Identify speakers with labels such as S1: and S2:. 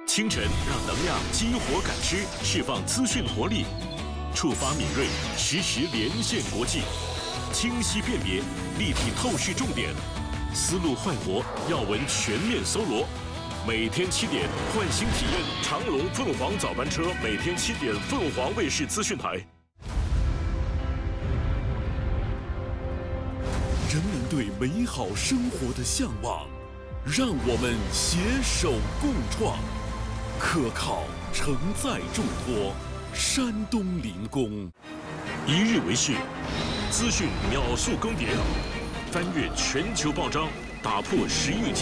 S1: 清晨让能量激活感知，释放资讯活力，触发敏锐，实时连线国际，清晰辨别，立体透视重点，思路焕活，要闻全面搜罗。每天7点，唤醒体验长龙凤凰早班车，每天7点，凤凰卫视资讯台。人们对美好生活的向往，让我们携手共创。可靠承载重托，山东临工，一日为市，资讯秒速更迭，翻越全球报章，打破时域